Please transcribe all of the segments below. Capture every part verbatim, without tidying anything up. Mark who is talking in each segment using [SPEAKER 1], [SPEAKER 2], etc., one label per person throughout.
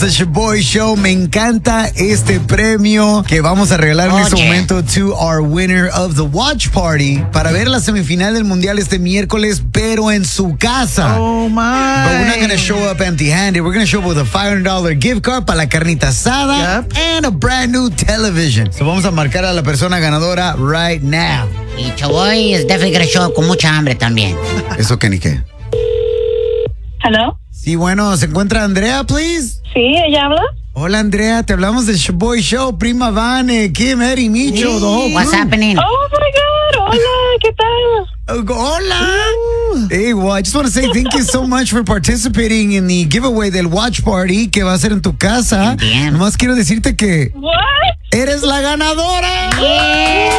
[SPEAKER 1] The Shaboy Show, me encanta este premio que vamos a regalar en este momento to our winner of the watch party para ver la semifinal del mundial este miércoles, pero en su casa.
[SPEAKER 2] Oh my!
[SPEAKER 1] But we're not gonna show up empty-handed. We're gonna show up with a five hundred dollars gift card para la carnita asada
[SPEAKER 2] yep.
[SPEAKER 1] and a brand new television. So vamos a marcar a la persona ganadora right now.
[SPEAKER 3] Y Shaboy is definitely gonna show up con mucha hambre también.
[SPEAKER 1] Eso que ni qué.
[SPEAKER 4] Hello.
[SPEAKER 1] Sí, bueno, ¿se encuentra Andrea, please?
[SPEAKER 4] Sí, ella habla.
[SPEAKER 1] Hola, Andrea, te hablamos del Shaboy Show, Prima Vane, Kim, Eddie, Micho, the whole
[SPEAKER 3] What's
[SPEAKER 1] crew.
[SPEAKER 3] happening?
[SPEAKER 4] Oh my God. Hola, ¿qué tal?
[SPEAKER 1] Uh, Hola. Hey, well, I just want to say thank you so much for participating in the giveaway del watch party que va a ser en tu casa.
[SPEAKER 3] Bien.
[SPEAKER 1] Nomás quiero decirte que
[SPEAKER 4] What?
[SPEAKER 1] eres la ganadora.
[SPEAKER 3] Yeah.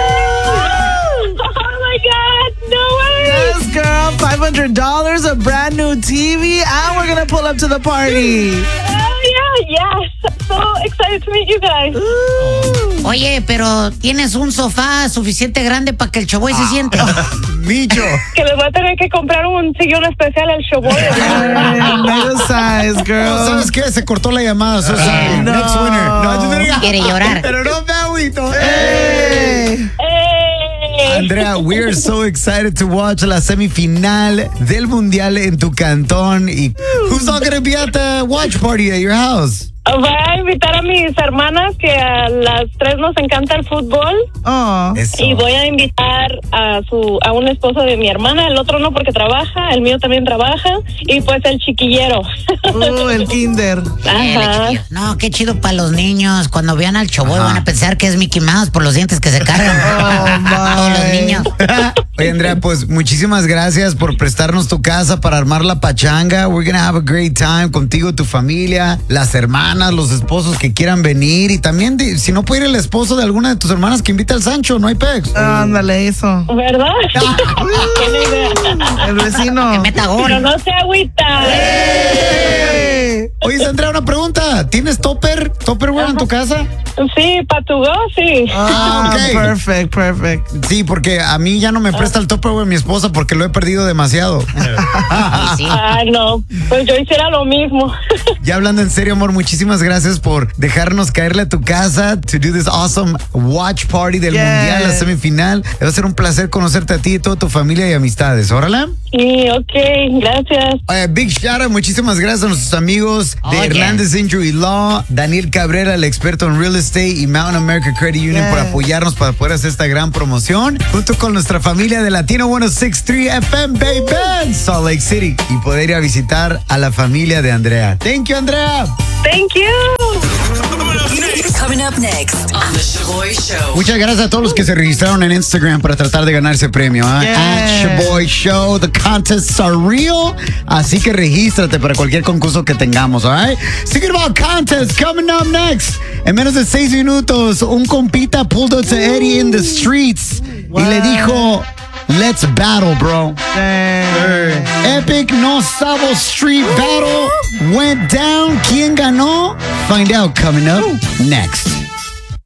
[SPEAKER 4] Oh my God. No way.
[SPEAKER 2] Yes, girl. five hundred dollars, a brand new T V, and we're going to pull up to the party.
[SPEAKER 4] Oh yeah, yes. I'm so excited to meet you guys.
[SPEAKER 3] Oye, pero ¿tienes un sofá suficiente grande para que el Shaboy se siente?
[SPEAKER 1] Micho.
[SPEAKER 4] Que les voy a tener que comprar un sillón especial al Shaboy.
[SPEAKER 2] Hey, mega size, girl.
[SPEAKER 1] No, ¿sabes qué? Se cortó la llamada. So sorry.
[SPEAKER 2] No.
[SPEAKER 1] Next winner. No, yo te-
[SPEAKER 3] Quiere llorar.
[SPEAKER 1] Pero no me agüito.
[SPEAKER 2] Hey.
[SPEAKER 4] Hey.
[SPEAKER 1] Andrea, we are so excited to watch la semifinal del mundial en tu cantón. Y who's all going to be at the watch party at your house?
[SPEAKER 4] Voy a invitar a mis hermanas que a las tres nos encanta el fútbol
[SPEAKER 2] Oh.
[SPEAKER 1] Eso.
[SPEAKER 4] y voy a invitar a su a un esposo de mi hermana, el otro no porque trabaja, el mío también trabaja y pues el chiquillero.
[SPEAKER 2] Oh, el kinder.
[SPEAKER 3] Eh,
[SPEAKER 4] Ajá.
[SPEAKER 3] chiquillo. No, qué chido para los niños. Cuando vean al Shaboy
[SPEAKER 1] Ajá.
[SPEAKER 3] van a pensar que es Mickey Mouse por los dientes que se cargan.
[SPEAKER 2] Oh, my.
[SPEAKER 3] Todos los niños.
[SPEAKER 1] Oye, Andrea, pues muchísimas gracias por prestarnos tu casa para armar la pachanga. We're gonna have a great time contigo, tu familia, las hermanas, los esposos que quieran venir. Y también, de- si no puede ir el esposo de alguna de tus hermanas, que invita al Sancho, no hay pex.
[SPEAKER 2] Ándale, eso.
[SPEAKER 4] ¿Verdad? Tiene idea.
[SPEAKER 2] El vecino.
[SPEAKER 3] Que meta
[SPEAKER 4] Pero
[SPEAKER 3] gol.
[SPEAKER 4] no se agüita.
[SPEAKER 2] Hey.
[SPEAKER 1] Oye, Andrea, una pregunta. ¿Tienes topper, topperware en tu casa?
[SPEAKER 4] Sí, para tu go, sí.
[SPEAKER 1] Ah, ok.
[SPEAKER 2] Perfect, perfect.
[SPEAKER 1] Sí, porque a mí ya no me presta el topperware mi esposa porque lo he perdido demasiado.
[SPEAKER 3] Sí, sí.
[SPEAKER 4] Ay, no. Pues yo hiciera lo mismo.
[SPEAKER 1] Ya hablando en serio, amor, muchísimas gracias por dejarnos caerle a tu casa to do this awesome watch party del
[SPEAKER 2] Yes.
[SPEAKER 1] mundial, la semifinal. Va a ser un placer conocerte a ti y toda tu familia y amistades. Órale.
[SPEAKER 4] Sí, ok, gracias.
[SPEAKER 1] Oye, big shout out, muchísimas gracias a nuestros amigos de
[SPEAKER 3] Oye.
[SPEAKER 1] Hernández Injury Law, Daniel Cabrera, el experto en real estate, y Mountain America Credit Union
[SPEAKER 2] Yes.
[SPEAKER 1] por apoyarnos para poder hacer esta gran promoción, junto con nuestra familia de Latino ciento sesenta y tres F M, baby, en Salt Lake City, y poder ir a visitar a la familia de Andrea. Thank you, Andrea.
[SPEAKER 4] Thank you.
[SPEAKER 5] Coming up next on The Shaboy Show.
[SPEAKER 1] Muchas gracias a todos los que se registraron en Instagram para tratar de ganar ese premio. ¿eh?
[SPEAKER 2] Yes.
[SPEAKER 1] At Shaboy Show. The contests are real. Así que regístrate para cualquier concurso que tengamos. All right? Speaking about contests, coming up next. En menos de seis minutos, un compita pulled up to Eddie in the streets
[SPEAKER 2] What?
[SPEAKER 1] y le dijo, let's battle, bro.
[SPEAKER 2] Dang.
[SPEAKER 1] Epic No Sabo Street Battle went down. ¿Quién ganó? Find out coming up next.